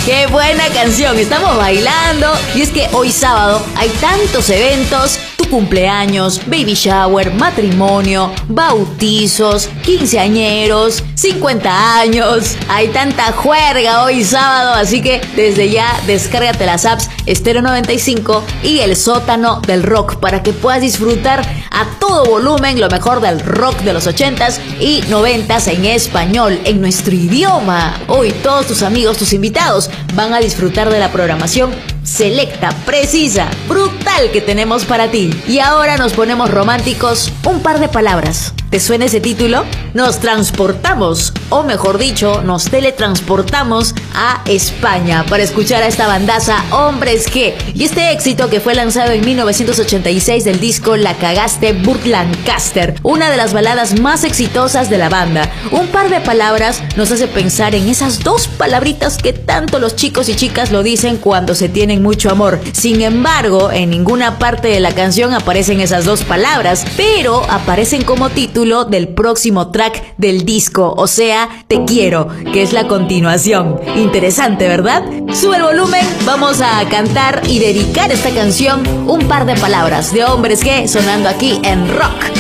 ¡Qué buena canción! Estamos bailando. Y es que hoy sábado hay tantos eventos. Tu cumpleaños, baby shower, matrimonio, bautizos, quinceañeros, 50 años. Hay tanta juerga hoy sábado, así que desde ya descárgate las apps Stereo 95 y El Sótano del Rock para que puedas disfrutar a todo volumen lo mejor del rock de los 80s y 90s en español, en nuestro idioma. Hoy todos tus amigos, tus invitados van a disfrutar de la programación selecta, precisa, brutal que tenemos para ti. Y ahora nos ponemos románticos. Un par de palabras. ¿Te suena ese título? Nos transportamos, o mejor dicho, nos teletransportamos a España para escuchar a esta bandaza Hombres G. Y este éxito que fue lanzado en 1986 del disco La Cagaste Burt Lancaster, una de las baladas más exitosas de la banda. Un par de palabras nos hace pensar en esas dos palabritas que tanto los chicos y chicas lo dicen cuando se tienen mucho amor. Sin embargo, en ninguna parte de la canción aparecen esas dos palabras, pero aparecen como título del próximo track del disco, o sea, Te Quiero, que es la continuación. Interesante, ¿verdad? Sube el volumen, vamos a cantar y dedicar esta canción, Un Par de Palabras de Hombres G, sonando aquí en Rock